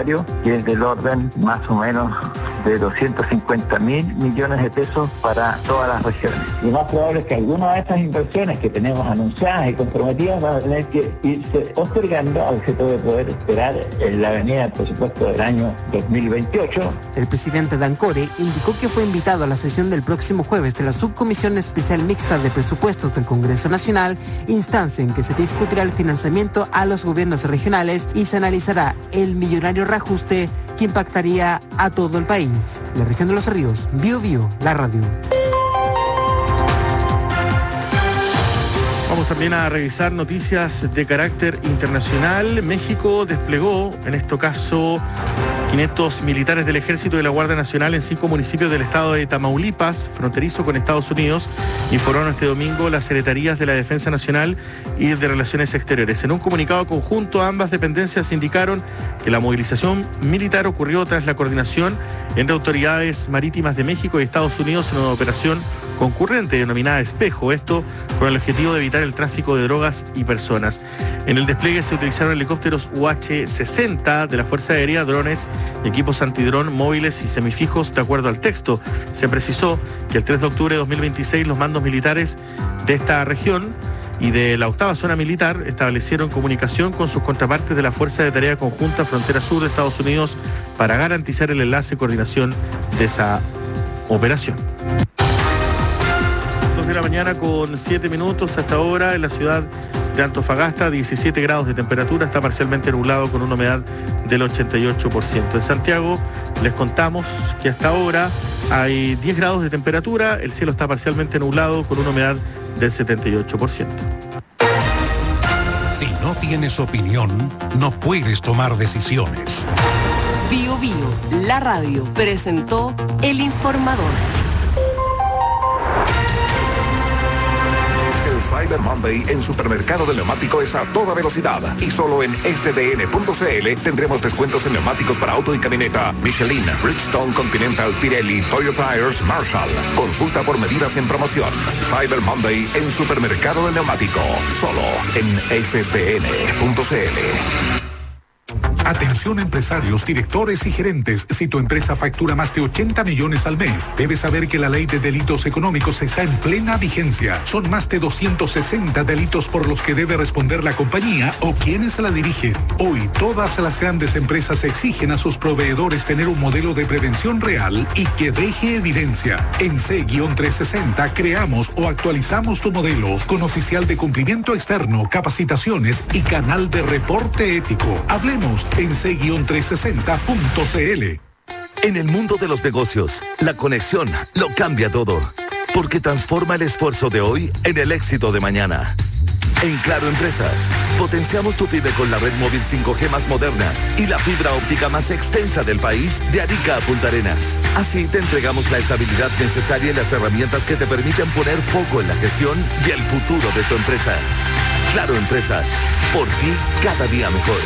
presupuestario, que es del orden más o menos de 250.000 millones de pesos para todas las regiones. Lo más probable es que algunas de estas inversiones que tenemos anunciadas y comprometidas van a tener que irse postergando al objeto de poder esperar en la avenida del presupuesto del año 2028. El presidente Dancore indicó que fue invitado a la sesión del próximo jueves de la Subcomisión Especial Mixta de Presupuestos del Congreso Nacional, instancia en que se discutirá el financiamiento a los gobiernos regionales y se analizará el millonario reajuste que impactaría a todo el país. La región de Los Ríos, Biobío, la radio. Vamos también a revisar noticias de carácter internacional. México desplegó, en este caso, 500 militares del Ejército y de la Guardia Nacional en 5 municipios del estado de Tamaulipas, fronterizo con Estados Unidos, informaron este domingo las Secretarías de la Defensa Nacional y de Relaciones Exteriores. En un comunicado conjunto, ambas dependencias indicaron que la movilización militar ocurrió tras la coordinación entre autoridades marítimas de México y Estados Unidos en una operación concurrente denominada Espejo, esto con el objetivo de evitar el tráfico de drogas y personas. En el despliegue se utilizaron helicópteros UH-60 de la Fuerza Aérea, drones, equipos antidrón, móviles y semifijos. De acuerdo al texto, se precisó que el 3 de octubre de 2026 los mandos militares de esta región y de la 8ª Zona Militar establecieron comunicación con sus contrapartes de la Fuerza de Tarea Conjunta Frontera Sur de Estados Unidos para garantizar el enlace y coordinación de esa operación. 2 de la mañana con 7 minutos hasta ahora en la ciudad de Antofagasta, 17 grados de temperatura, está parcialmente nublado con una humedad del 88%. En Santiago les contamos que hasta ahora hay 10 grados de temperatura, el cielo está parcialmente nublado con una humedad del 78%. Si no tienes opinión, no puedes tomar decisiones. Biobío, la radio, presentó El Informador. Cyber Monday en Supermercado del Neumático es a toda velocidad y solo en sdn.cl tendremos descuentos en neumáticos para auto y camioneta Michelin, Bridgestone, Continental, Pirelli, Toyota Tires, Marshall. Consulta por medidas en promoción. Cyber Monday en Supermercado del Neumático, solo en sdn.cl. Atención empresarios, directores y gerentes. Si tu empresa factura más de 80 millones al mes, debes saber que la ley de delitos económicos está en plena vigencia. Son más de 260 delitos por los que debe responder la compañía o quienes la dirigen. Hoy, todas las grandes empresas exigen a sus proveedores tener un modelo de prevención real y que deje evidencia. En C-360 creamos o actualizamos tu modelo con oficial de cumplimiento externo, capacitaciones y canal de reporte ético. Hablemos en c-360.cl. En el mundo de los negocios, la conexión lo cambia todo, porque transforma el esfuerzo de hoy en el éxito de mañana. En Claro Empresas, potenciamos tu pyme con la red móvil 5G más moderna y la fibra óptica más extensa del país de Arica a Punta Arenas. Así te entregamos la estabilidad necesaria y las herramientas que te permiten poner foco en la gestión y el futuro de tu empresa. Claro Empresas, por ti cada día mejor.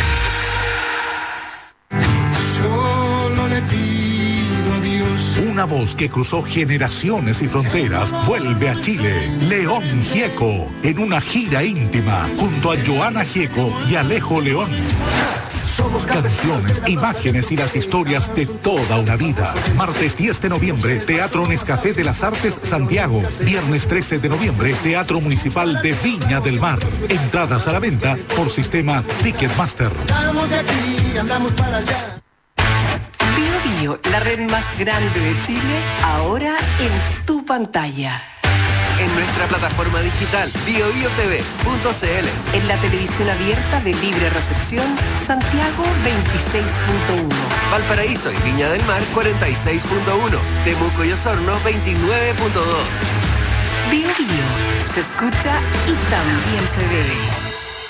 Una voz que cruzó generaciones y fronteras vuelve a Chile. León Gieco, en una gira íntima, junto a Joana Gieco y Alejo León. Canciones, imágenes y las historias de toda una vida. Martes 10 de noviembre, Teatro Nescafé de las Artes, Santiago. Viernes 13 de noviembre, Teatro Municipal de Viña del Mar. Entradas a la venta por sistema Ticketmaster. Vamos de aquí, andamos para allá. Biobío, la red más grande de Chile, ahora en tu pantalla. En nuestra plataforma digital biobiotv.cl. En la televisión abierta de libre recepción, Santiago 26.1. Valparaíso y Viña del Mar 46.1. Temuco y Osorno 29.2. Biobío, se escucha y también se ve.